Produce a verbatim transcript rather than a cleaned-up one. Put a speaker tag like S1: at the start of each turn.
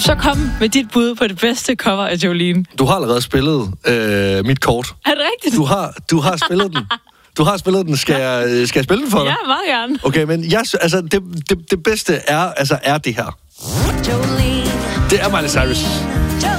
S1: Så kom med dit bud på det bedste cover af Jolene.
S2: Du har allerede spillet øh, mit kort.
S1: Er det rigtigt?
S2: Du har, du har spillet den. Du har spillet den. Skal jeg, skal jeg spille den for dig?
S1: Ja, meget gerne.
S2: Okay, men jeg, altså, det, det, det bedste er, altså, er det her. Det er Miley Cyrus.